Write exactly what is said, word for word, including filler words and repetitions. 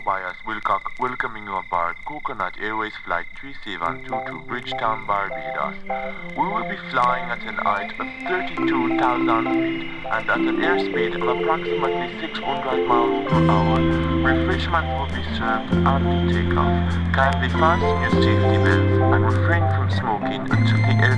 Tobias Wilcock welcoming you aboard Coconut Airways Flight three seven two two Bridgetown, Barbados. We will be flying at an height of thirty-two thousand feet and at an airspeed of approximately six hundred miles per hour. Refreshments will be served after takeoff. Kindly fasten your safety belts and refrain from smoking until the air